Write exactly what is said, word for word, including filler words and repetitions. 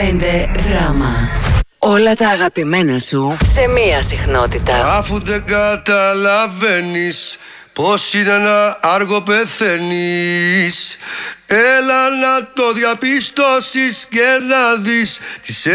πέντε δράμα. Όλα τα αγαπημένα σου σε μία συχνότητα. Αφού δεν καταλαβαίνεις πως είναι να άργο πεθαίνεις, έλα να το διαπιστώσεις και να δεις τις